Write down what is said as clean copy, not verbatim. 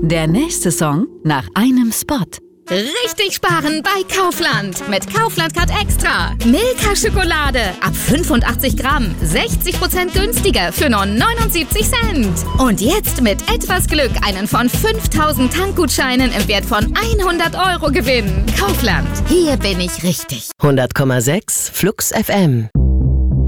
Der nächste Song nach einem Spot. Richtig sparen bei Kaufland. Mit Kaufland Card Extra. Milka Schokolade ab 85 Gramm. 60% günstiger für nur 79 Cent. Und jetzt mit etwas Glück einen von 5000 Tankgutscheinen im Wert von 100 € gewinnen. Kaufland. Hier bin ich richtig. 100,6 Flux FM.